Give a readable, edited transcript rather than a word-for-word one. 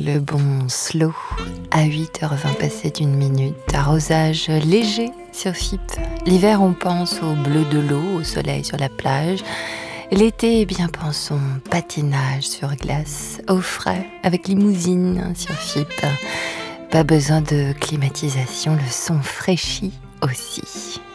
Le bon slow à 8h20 passé d'une minute, arrosage léger sur FIP. L'hiver on pense au bleu de l'eau, au soleil sur la plage. L'été, eh bien pensons patinage sur glace, au frais, avec limousine sur FIP. Pas besoin de climatisation, le son fraîchit aussi.